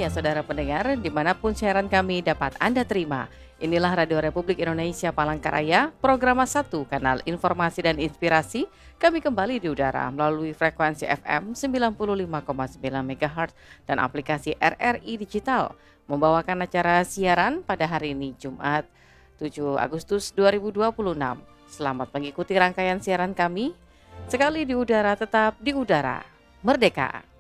ya saudara pendengar, dimanapun siaran kami dapat Anda terima. Inilah Radio Republik Indonesia Palangkaraya, program 1 Kanal Informasi dan Inspirasi. Kami kembali di udara melalui frekuensi FM 95,9 MHz dan aplikasi RRI Digital. Membawakan acara siaran pada hari ini Jumat 7 Agustus 2026. Selamat mengikuti rangkaian siaran kami. Sekali di udara, tetap di udara. Merdeka!